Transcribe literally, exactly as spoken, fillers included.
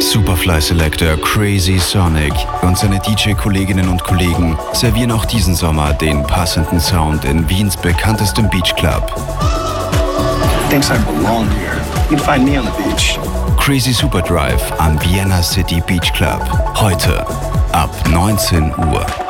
Superfly Selector Crazy Sonic und seine D J-Kolleginnen und Kollegen servieren auch diesen Sommer den passenden Sound in Wiens bekanntestem Beachclub. Thinks I belong here. You'd find me on the beach. Crazy Super Drive am Vienna City Beach Club. Heute ab neunzehn Uhr.